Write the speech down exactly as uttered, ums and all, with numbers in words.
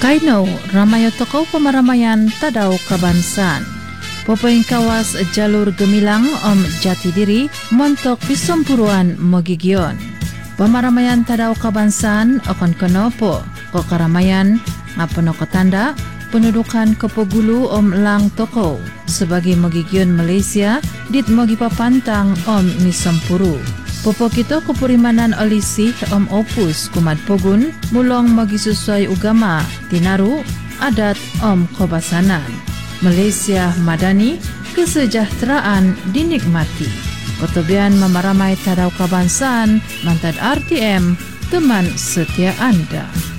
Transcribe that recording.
Kaino ramayo tokoh pemaramaian tadau kabansan. Popoing kawas jalur gemilang om jati diri montok pisompuruan mogigion. Pemaramaian tadau kabansan akon konopo ko karamaian ngapono tanda pendudukan Kepogulu om lang tokoh sebagai mogigion Malaysia dit mogi papantang om misompuru. Popo kita kepurimanan olisih om opus kumat pogun mulong magi sesuai ugama tinaru adat om kobasanan. Malaysia Madani kesejahteraan dinikmati. Kotobian memaramai tadau kabansan mantad R T M teman setia anda.